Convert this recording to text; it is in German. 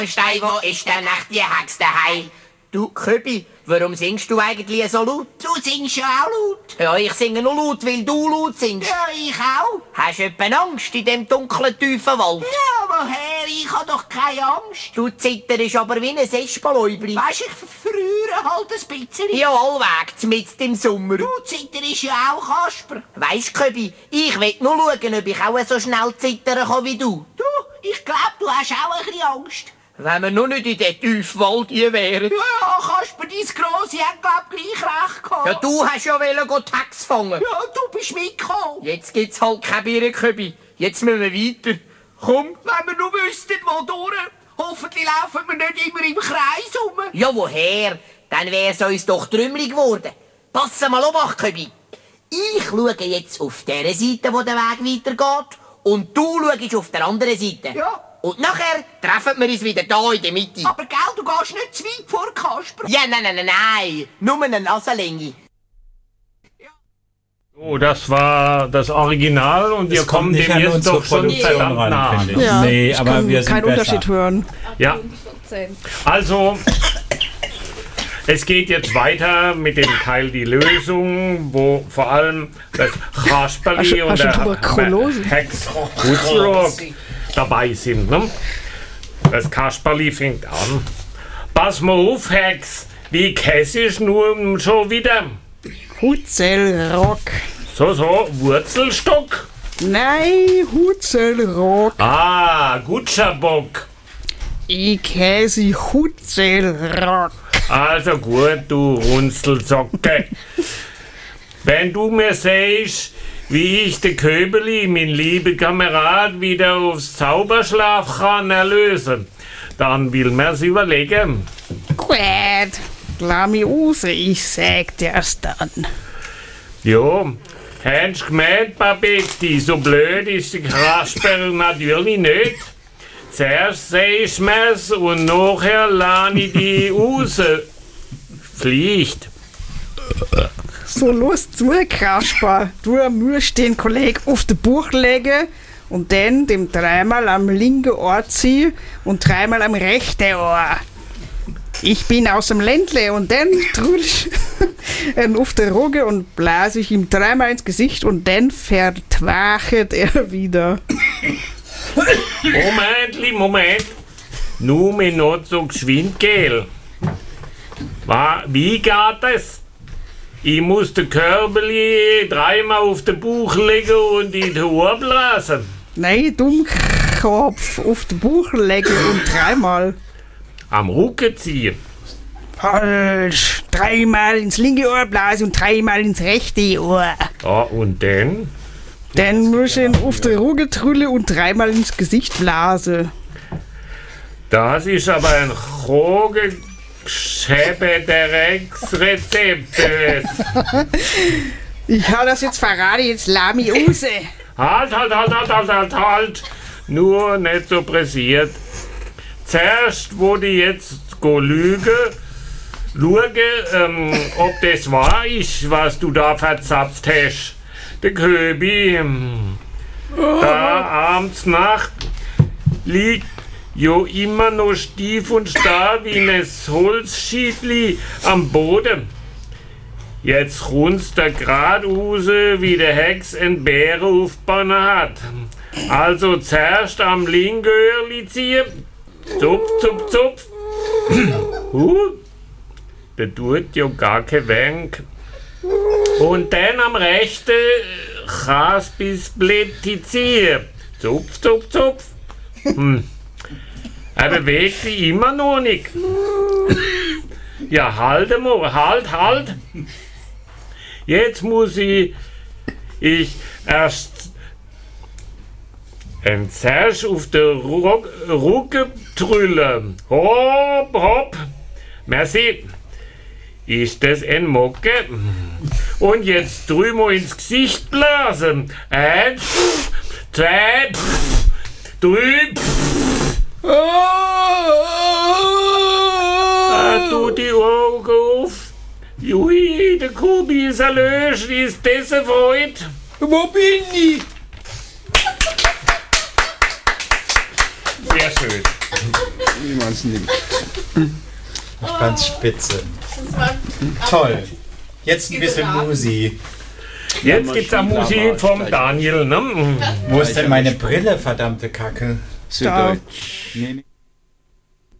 Stein, wo ist denn nach die Hex daheim? Du, Köbi, warum singst du eigentlich so laut? Du singst ja auch laut. Ja, ich singe nur laut, weil du laut singst. Ja, ich auch. Hast du etwa Angst in dem dunklen, tiefen Wald? Ja, woher? Ich hab doch keine Angst. Du zitterst aber wie ein Espenläubli. Weisst, ich verfriere halt ein bisschen. Ja, allweg, mitten im Sommer. Du zitterst ja auch, Kasper. Weisst, Köbi, ich will nur schauen, ob ich auch so schnell zittern kann wie du. Du, ich glaub, du hast auch ein bisschen Angst. Wenn wir nur nicht in den tiefen Wald hier wären. Ja, Kasper, dein Grosse hat, glaub, gleich recht gehabt. Ja, du hast ja Tax fangen. Ja, du bist mitgekommen. Jetzt gibt's halt keine Birnenköbi. Jetzt müssen wir weiter. Komm. Wenn wir nur wüssten, wo durch. Hoffentlich laufen wir nicht immer im Kreis rum. Ja, woher? Dann wär's uns doch trümmelig geworden. Pass mal auf, Köbi. Ich schaue jetzt auf der Seite, wo der Weg weitergeht. Und du schaust auf der anderen Seite. Ja. Und nachher treffen wir uns wieder da in der Mitte. Aber gell, du gehst nicht zu weit vor, Kasper. Ja, nein. Nur eine Nasenlänge. Oh, das war das Original und ihr kommt dem jetzt doch schon verdammt nah. Ja, Nee, ich aber kann wir sind keinen besser. Unterschied hören. Ja, also es geht jetzt weiter mit dem Teil die Lösung, wo vor allem das Kasperli und hast du der Tuberkulose? Hex Hutzrock dabei sind. Ne? Das Kasperli fängt an. Pass mal auf, Hex, wie käsisch nur schon wieder. Hutzelrock. So, Wurzelstock. Nein, Hutzelrock. Ah, Gutscherbock. Ich käse Hutzelrock. Also gut, du Runzelsocke. Wenn du mir sagst, wie ich den Köbeli, mein lieber Kamerad, wieder aufs Zauberschlaf kann erlösen, dann will mir's überlegen. Gut, lass mich raus, ich sag dir's dann. Jo, hast du gemeint, Babetti, so blöd ist der Kasper natürlich nicht. Zuerst sagst du mir's und nachher lass ich die raus. Pflicht. So, los zu, Kasper. Du musst den Kollegen auf den Buch legen und dann dem dreimal am linken Ohr ziehen und dreimal am rechten Ohr. Ich bin aus dem Ländle und dann trudel ich auf der Rogge und blase ich ihm dreimal ins Gesicht und dann vertwachet er wieder. Moment. Nur mir nicht so geschwind, gell? Wie geht es? Ich muss den Körbeli dreimal auf den Bauch legen und in die Ohr blasen. Nein, Dummkopf, auf den Bauch legen und dreimal. Am Rücken ziehen. Falsch. Dreimal ins linke Ohr blasen und dreimal ins rechte Ohr. Ja, und dann? Dann muss ich ihn auf der Rogge trüllen und dreimal ins Gesicht blasen. Das ist aber ein Schäbe der Rex-Rezept. Ich habe das jetzt verraten, jetzt lass mich raus. Halt. Nur nicht so pressiert. Zuerst wurde jetzt schauen, ob das wahr ist, was du da verzapft hast. Der Köbi, da abends Nacht liegt jo immer noch stief und starr wie ein Holzschiedli am Boden. Jetzt runzt er grad raus, wie der Hex en Bären aufgebaut hat. Also zuerst am linken Öhrli ziehen. Zupf. Der tut ja gar kein Wenk. Und dann am rechten Kaspis-Blätti ziehen. Zupf. Er bewegt sich immer noch nicht. Ja, halt. Jetzt muss ich erst zuerst auf der Rücken trüllen. Hopp. Merci. Ist das ein Mocke? Und jetzt drüben ins Gesicht blasen. 1, 2, 3. Tu die Augen auf. Jui, der Kubi ist erlöst. Ist das eine Freude? Wo bin ich? Sehr schön. Wie man es nimmt. Ich fand's spitze. Toll. Jetzt ein bisschen Musi. Jetzt gibt's eine Musik vom Daniel, ne? Wo ist denn meine Brille, verdammte Kacke? Süddeutsch. Nee, nee.